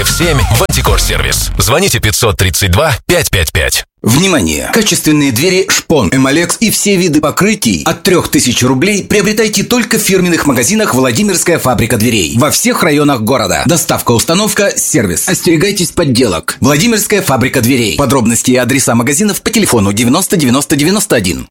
7 в Антикор-сервис. Звоните 532-555. Внимание! Качественные двери Шпон, Эмалекс и все виды покрытий от 3000 рублей приобретайте только в фирменных магазинах «Владимирская фабрика дверей» во всех районах города. Доставка, установка, сервис. Остерегайтесь подделок. Владимирская фабрика дверей. Подробности и адреса магазинов по телефону 90 90 91.